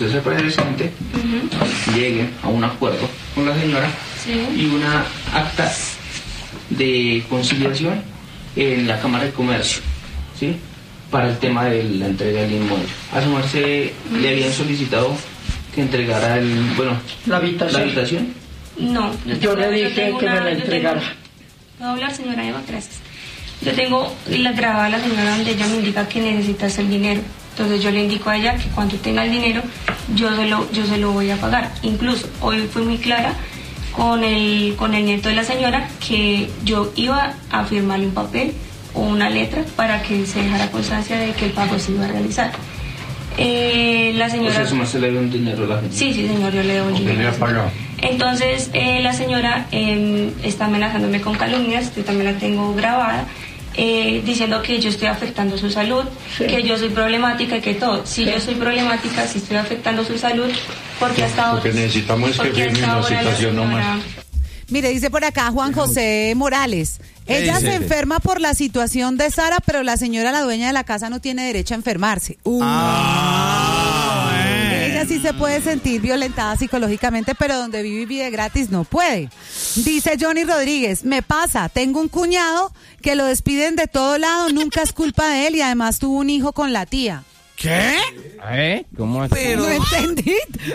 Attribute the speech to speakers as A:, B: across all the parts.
A: ese presente lleguen a un acuerdo con la señora y una acta de conciliación en la Cámara de Comercio, ¿sí? Para el tema de la entrega del inmueble. A su merced le habían solicitado que entregara la habitación.
B: No,
C: yo le dije que me la entregara.
B: ¿Puedo hablar, señora Eva? Gracias. Yo tengo la grabada a la señora donde ella me indica que necesitas el dinero. Entonces yo le indico a ella que cuando tenga el dinero yo se lo voy a pagar. Incluso hoy fui muy clara con el nieto de la señora que yo iba a firmarle un papel o una letra para que se dejara constancia de que el pago se iba a realizar. La señora...
A: ¿O sea, se le dio un dinero a la señora?
B: Sí, señor, yo le doy un dinero. Entonces la señora está amenazándome con calumnias, yo también la tengo grabada. Diciendo que yo estoy afectando su salud, que yo soy problemática y que todo. Si yo soy problemática, si estoy afectando su salud, porque hasta ahora...
D: Porque necesitamos que firme una situación nomás.
E: Mire, dice por acá Juan José Morales. Ella se enferma por la situación de Sara, pero la señora, la dueña de la casa, no tiene derecho a enfermarse. Ella sí se puede sentir violentada psicológicamente, pero donde vive y vive gratis no puede. Dice Johnny Rodríguez, me pasa, tengo un cuñado que lo despiden de todo lado, nunca es culpa de él y además tuvo un hijo con la tía.
F: ¿Qué? ¿Cómo así?
E: Pero... No entendí.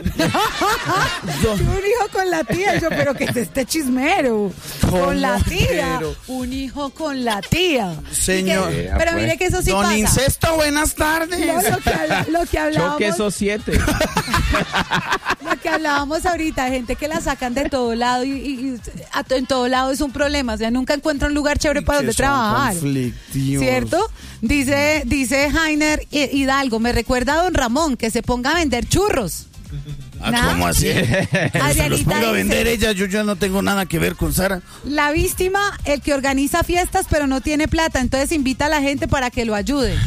E: Un hijo con la tía. Yo, pero que es este chismero. Con la tía. Pero... Un hijo con la tía.
G: Señor.
E: Pero mire que eso sí
G: Don
E: pasa.
G: Incesto, buenas tardes.
E: No, lo que hablábamos.
F: Choque esos 7.
E: Lo que hablábamos ahorita, gente que la sacan de todo lado y en todo lado es un problema. O sea, nunca encuentra un lugar chévere para donde trabajar. ¿Cierto? Dice Jainer Hidalgo, me recuerda a don Ramón que se ponga a vender churros.
G: ¿Cómo así?
E: Adrianita
G: los ponga a vender
E: dice,
G: ella, yo ya no tengo nada que ver con Sara.
E: La víctima, el que organiza fiestas pero no tiene plata, entonces invita a la gente para que lo ayude.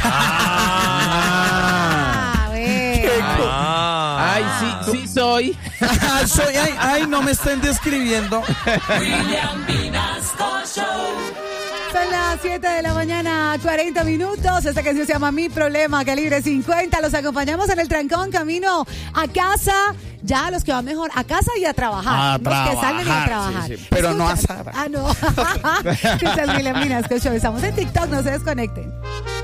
F: Ay, sí soy.
G: Ay, no me estén describiendo.
H: William Vinasco Show.
E: Son las 7 de la mañana, 40 minutos. Esta canción se llama Mi Problema, Calibre 50. Los acompañamos en el trancón camino a casa. Ya los que van mejor a casa y a trabajar. Los que salen a trabajar.
G: Sí. Pero no a Sara.
E: No. Estamos en TikTok, no se desconecten.